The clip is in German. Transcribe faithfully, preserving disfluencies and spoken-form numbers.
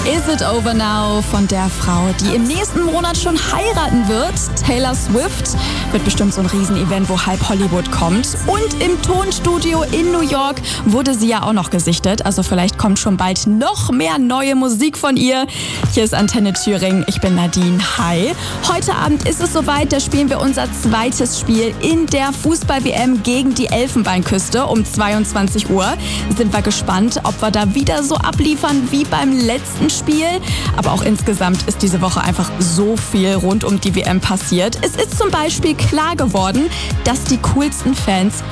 Is It Over Now von der Frau, die im nächsten Monat schon heiraten wird. Taylor Swift wird bestimmt so ein Riesenevent, wo halb Hollywood kommt. Und im Tonstudio in New York wurde sie ja auch noch gesichtet. Also vielleicht kommt schon bald noch mehr neue Musik von ihr. Hier ist Antenne Thüringen. Ich bin Nadine. Hi. Heute Abend ist es soweit. Da spielen wir unser zweites Spiel in der Fußball-W M gegen die Elfenbeinküste um zweiundzwanzig Uhr. Sind wir gespannt, ob wir da wieder so abliefern wie beim letzten Spiel. Aber auch insgesamt ist diese Woche einfach so viel rund um die W M passiert. Es ist zum Beispiel klar geworden, dass die coolsten Fans